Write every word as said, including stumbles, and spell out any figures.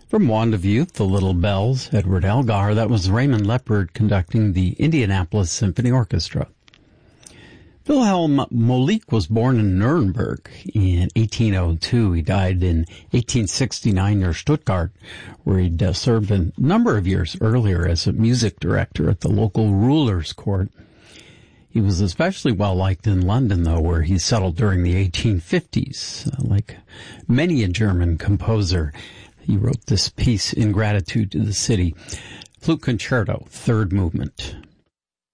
From Wand of Youth, The Little Bells, Edward Elgar, that was Raymond Leppard conducting the Indianapolis Symphony Orchestra. Wilhelm Moleek was born in Nuremberg in eighteen oh two. He died in eighteen sixty-nine near Stuttgart, where he'd uh, served a number of years earlier as a music director at the local ruler's court. He was especially well-liked in London, though, where he settled during the eighteen fifties. Uh, like many a German composer, he wrote this piece in gratitude to the city. Flute Concerto, third movement.